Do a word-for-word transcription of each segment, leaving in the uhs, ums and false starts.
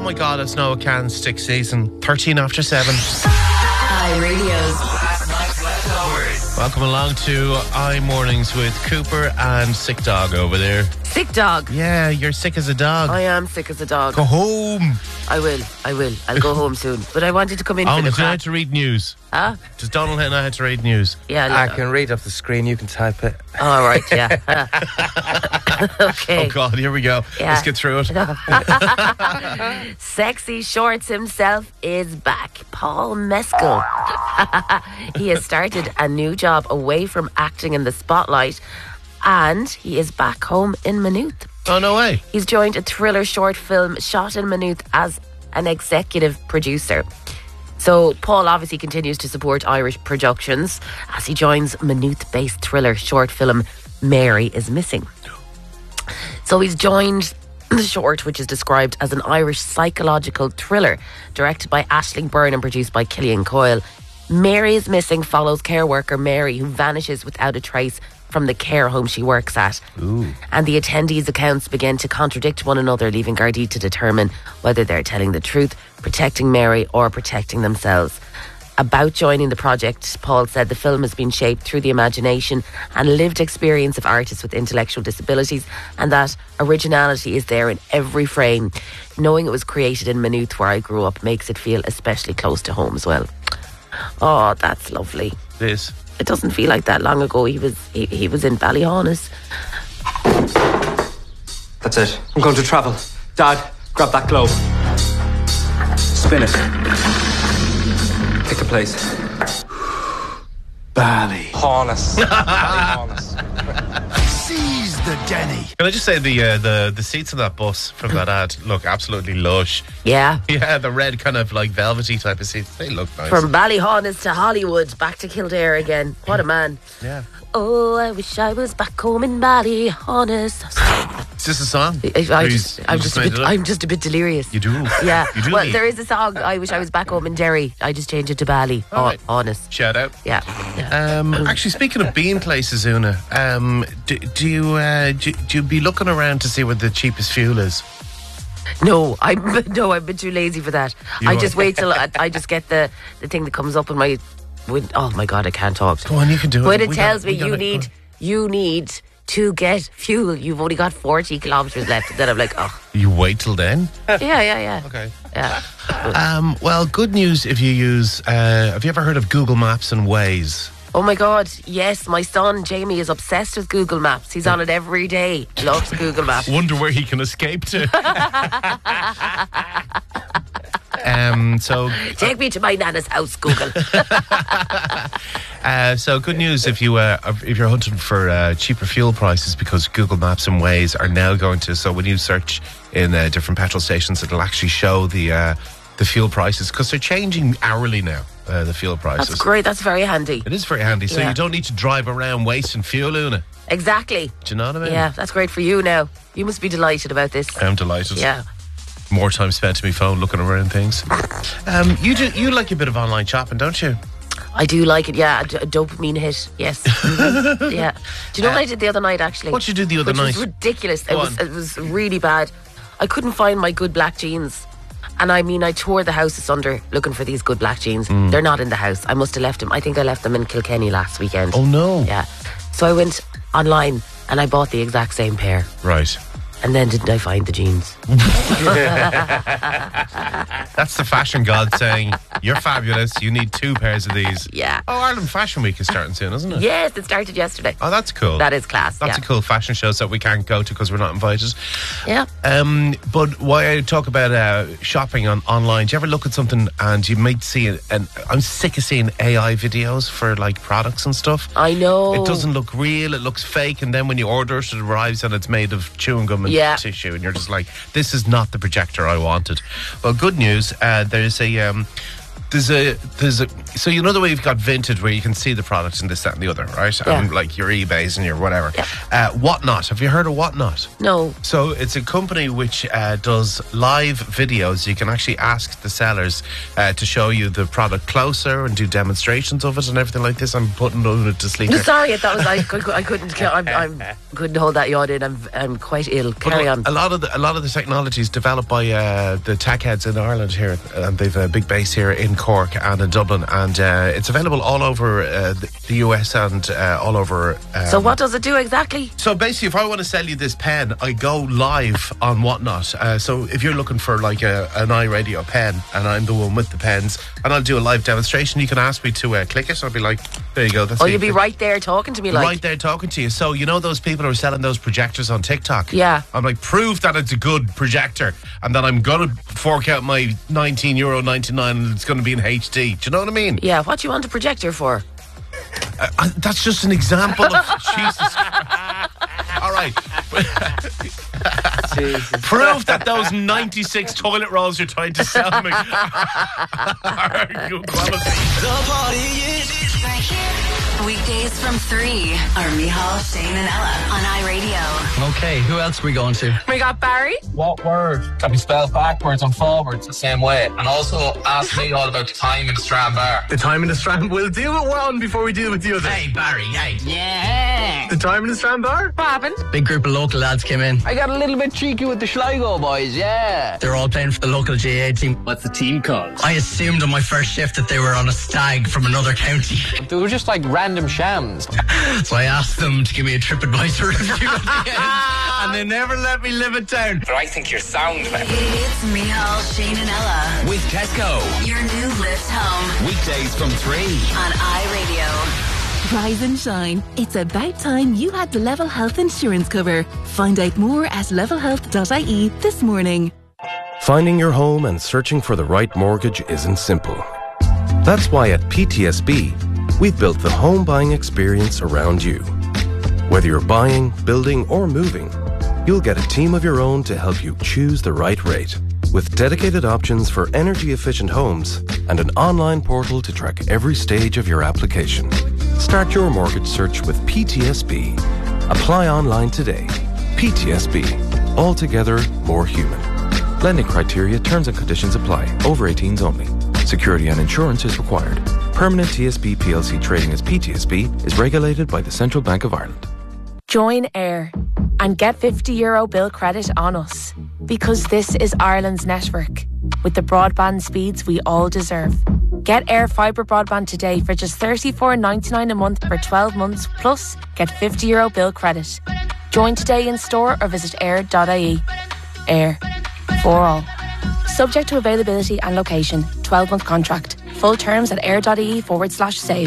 my God, it's no, it can stick season. thirteen after seven. iRadio's Last Night's Leftovers. Welcome along to iMornings with Cooper and Sick Dog over there. Sick dog. Yeah, you're sick as a dog. I am sick as a dog. Go home. I will, I will. I'll go home soon. But I wanted to come in Oh, for the does know how crack. to read news? Huh? Does Donald know how to read news? Yeah. I look- can read off the screen, you can type it. All right, yeah. Okay. Oh, God, here we go. Yeah. Let's get through it. Sexy Shorts himself is back. Paul Mescal. He has started a new job away from acting in the spotlight, and he is back home in Maynooth. Oh, no way. He's joined a thriller short film shot in Maynooth as an executive producer. So Paul obviously continues to support Irish productions as he joins Maynooth-based thriller short film Mary is Missing. So he's joined the short, which is described as an Irish psychological thriller directed by Aisling Byrne and produced by Killian Coyle. Mary is Missing follows care worker Mary, who vanishes without a trace from the care home she works at. Ooh. And the attendees' accounts begin to contradict one another, leaving Gardaí to determine whether they're telling the truth, protecting Mary, or protecting themselves. About joining the project, Paul said the film has been shaped through the imagination and lived experience of artists with intellectual disabilities, and that originality is there in every frame. Knowing it was created in Maynooth, where I grew up, makes it feel especially close to home as well. Oh, that's lovely. This. It doesn't feel like that long ago. He was he, he was in Ballyhonus. That's it. I'm going to travel. Dad, grab that globe. Spin it. Pick a place. Bally. Harness. Harness. Seize the Denny. Can I just say the uh, the the seats of that bus from that ad look absolutely lush. Yeah. Yeah, the red kind of like velvety type of seats. They look nice. From Ballyhonus to Hollywood, back to Kildare again. What a man. Yeah. Oh, I wish I was back home in Ballyhonus. Is this a song? I, I Or you- just, you I'm just, a made bit, it up? I'm just a bit delirious. You do? Yeah. You do Well, need- there is a song. I wish I was back home in Derry. I just changed it to Bally. All right. Honest. Shout out. Yeah. yeah. Um, actually, speaking of being places, Una, um, do, do you uh, do, do you be looking around to see where the cheapest fuel is? No, I'm no, I've been too lazy for that. You I are. just wait till I, I just get the, the thing that comes up in my. When, oh my God, I can't talk. Go on, you can do it. When it We tells got- me we got you it. Go need on. you need to get fuel, you've only got forty kilometres left. Then I'm like, oh, You wait till then. yeah, yeah, yeah, Okay. yeah. Um, well, good news if you use. Uh, have you ever heard of Google Maps and Waze? Oh my God, yes, my son Jamie is obsessed with Google Maps. He's on it every day. Loves Google Maps. Wonder where he can escape to. um, so, Take me to my nana's house, Google. uh, so good news if you uh, if you're hunting for uh, cheaper fuel prices, because Google Maps and Waze are now going to. So when you search in uh, different petrol stations, it'll actually show the uh, the fuel prices, because they're changing hourly now. Uh, the fuel prices. That's great. That's very handy. It is very handy, so Yeah. you don't need to drive around wasting fuel, Una. Exactly. Do you know what I mean? Yeah, that's great for you now. You must be delighted about this. I'm delighted. Yeah. More time spent on my phone looking around things. Um, you do you like a bit of online shopping, don't you? I do like it, yeah. A, d- a dopamine hit, yes. Mhm. Yeah. Do you know what I did the other night, actually? What'd you do the other Which night? was ridiculous. It Go was, on. it was really bad. I couldn't find my good black jeans. And I mean, I tore the house asunder looking for these good black jeans. Mm. They're not in the house. I must have left them. I think I left them in Kilkenny last weekend. Oh no! Yeah. So I went online and I bought the exact same pair. Right. And then didn't I find the jeans? That's the fashion god saying, "You're fabulous. You need two pairs of these." Yeah. Oh, Ireland Fashion Week is starting soon, isn't it? Yes, it started yesterday. Oh, that's cool. That is class. That's yeah. a cool fashion show that we can't go to because we're not invited. Yeah. Um, but why I talk about uh, shopping on online? Do you ever look at something and you might see it? And I'm sick of seeing A I videos for like products and stuff. I know. It doesn't look real. It looks fake. And then when you order it, it arrives and it's made of chewing gum and Yeah. tissue, and you're just like, "This is not the projector I wanted." Well, good news. Uh, there's a um, There's a, there's a, so you know the way you've got Vinted where you can see the product and this, that and the other, right? Yeah. And like your eBays and your whatever. Yeah. Uh, Whatnot, have you heard of Whatnot? No. So it's a company which uh, does live videos. You can actually ask the sellers uh, to show you the product closer and do demonstrations of it and everything like this. I'm putting it to sleep. No, here. sorry, that was I. Could, I couldn't. I'm, I'm couldn't hold that yawn in. I'm I'm quite ill. Carry on. A lot of the a lot of the technology is developed by uh, the tech heads in Ireland here, and they've a big base here in Cork and in Dublin, and uh, it's available all over uh, the, the U S and uh, all over. Um, So what does it do exactly? So basically, if I want to sell you this pen, I go live on Whatnot. Uh, so if you're looking for like a, an iRadio pen, and I'm the one with the pens, and I'll do a live demonstration, you can ask me to uh, click it. I'll be like, there you go. That's Oh, how you you'll be click. right there talking to me, like Right there talking to you. So you know those people who are selling those projectors on TikTok? Yeah. I'm like, prove that it's a good projector, and then I'm gonna fork out my nineteen euro ninety-nine, and it's gonna be in H D. Do you know what I mean? Yeah, what do you want a projector for? Uh, uh, that's just an example of Jesus Christ. All right. Prove that those ninety-six toilet rolls you're trying to sell me are good quality. The party is right here. Weekdays from three are Michal, Shane and Ella on iRadio. Okay, who else are we going to? We got Barry. What word can be spelled backwards and forwards the same way? And also ask me all about the time in the Strand Bar. The time in the Strand. We'll deal with one before we deal with the other. Hey, Barry, hey. Yeah. The time in the Strand Bar? What happened? Big group of local lads came in. I got a little bit cheeky with the Sligo boys, yeah. They're all playing for the local G A A team. What's the team called? I assumed on my first shift that they were on a stag from another county. They were just like random shams. So I asked them to give me a TripAdvisor review at the end, and they never let me live it down. But I think you're sound, man. It's Michal, Shane and Ella. With Tesco. Your new lift home Weekdays from three. on iRadio. Rise and shine. It's about time you had the Level Health insurance cover. Find out more at level health dot I E this morning. Finding your home and searching for the right mortgage isn't simple. That's why at P T S B, we've built the home buying experience around you. Whether you're buying, building, or moving, you'll get a team of your own to help you choose the right rate. With dedicated options for energy-efficient homes and an online portal to track every stage of your application. Start your mortgage search with P T S B. Apply online today. P T S B. Altogether more human. Lending criteria, terms and conditions apply. Over eighteens only. Security and insurance is required. Permanent T S B P L C trading as P T S B is regulated by the Central Bank of Ireland. Join Air and get fifty euro bill credit on us, because this is Ireland's network with the broadband speeds we all deserve. Get Air Fibre broadband today for just thirty-four ninety-nine a month for twelve months, plus get fifty euro bill credit. Join today in store or visit air dot I E. Air. For all. Subject to availability and location. twelve month contract. Full terms at air.ie forward slash save.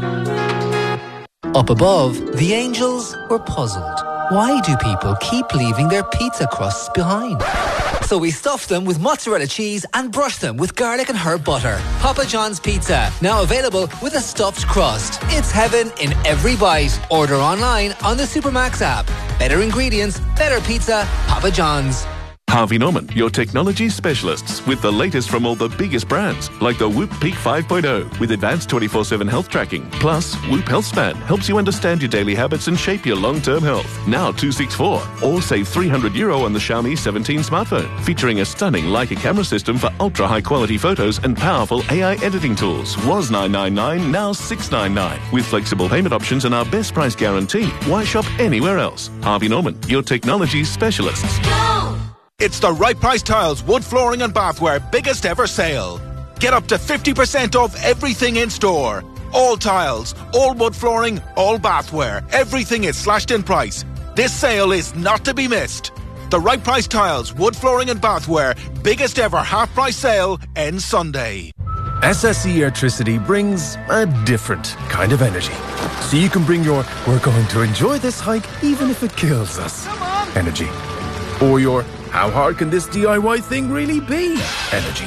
Up above, the angels were puzzled. Why do people keep leaving their pizza crusts behind? So we stuffed them with mozzarella cheese and brushed them with garlic and herb butter. Papa John's Pizza, now available with a stuffed crust. It's heaven in every bite. Order online on the Supermax app. Better ingredients, better pizza, Papa John's. Harvey Norman, your technology specialists, with the latest from all the biggest brands, like the Whoop Peak five point oh, with advanced twenty-four seven health tracking. Plus, Whoop HealthSpan helps you understand your daily habits and shape your long-term health. Now two sixty-four, or save three hundred euro on the Xiaomi seventeen smartphone, featuring a stunning Leica camera system for ultra-high quality photos and powerful A I editing tools. Was nine ninety-nine, now six ninety-nine. With flexible payment options and our best price guarantee. Why shop anywhere else? Harvey Norman, your technology specialists. Go! It's the Right Price Tiles wood flooring and bathware biggest ever sale. Get up to fifty percent off everything in store. All tiles, all wood flooring, all bathware. Everything is slashed in price. This sale is not to be missed. The Right Price Tiles wood flooring and bathware biggest ever half price sale ends Sunday. S S E Airtricity brings a different kind of energy. So you can bring your "we're going to enjoy this hike even if it kills us" energy. Or your "how hard can this D I Y thing really be" energy.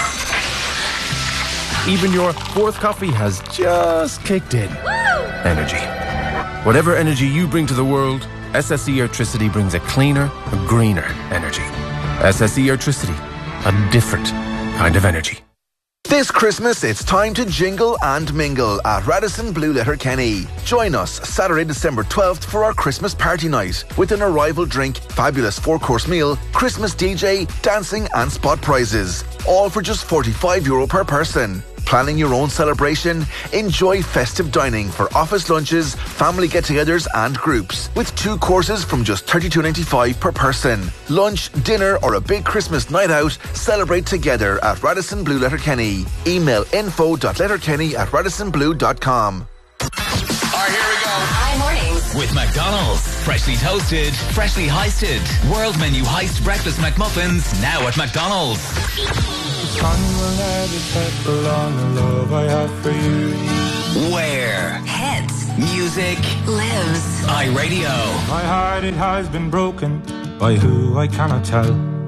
Even your fourth coffee has just kicked in energy. Whatever energy you bring to the world, S S E Airtricity brings a cleaner, a greener energy. S S E Airtricity, a different kind of energy. This Christmas, it's time to jingle and mingle at Radisson Blue Letter Kenny. Join us Saturday, December twelfth for our Christmas party night with an arrival drink, fabulous four-course meal, Christmas D J, dancing and spot prizes. All for just forty-five euro per person. Planning your own celebration? Enjoy festive dining for office lunches, family get-togethers and groups with two courses from just thirty-two ninety-five per person. Lunch, dinner or a big Christmas night out, celebrate together at Radisson Blue Letter Kenny. Email info dot letterkenny at radisson blue dot com. Alright, here we go. Hi Mornings. With McDonald's. Freshly toasted, freshly heisted. World menu heist breakfast McMuffins now at McDonald's. Sun will never set along the love I have for you. Where? Hits. Music. Lives. iRadio. My heart, it has been broken by who I cannot tell.